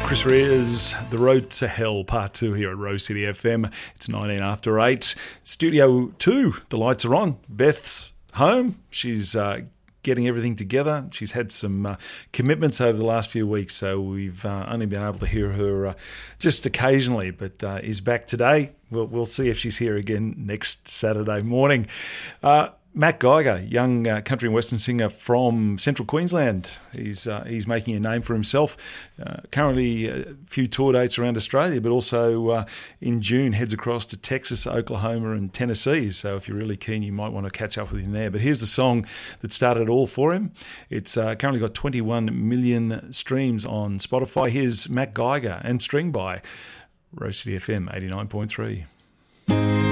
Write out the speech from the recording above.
Chris Rea's The Road to Hell, Part 2 here at Rose City FM. It's 19 after 8. Studio 2, the lights are on. Beth's home. She's getting everything together. She's had some commitments over the last few weeks, so we've only been able to hear her just occasionally, but is back today. We'll see if she's here again next Saturday morning. Matt Geiger, young country and western singer from Central Queensland. He's making a name for himself. Currently a few tour dates around Australia, but also in June heads across to Texas, Oklahoma and Tennessee. So if you're really keen, you might want to catch up with him there. But here's the song that started it all for him. It's currently got 21 million streams on Spotify. Here's Matt Geiger and String by Rose City FM 89.3.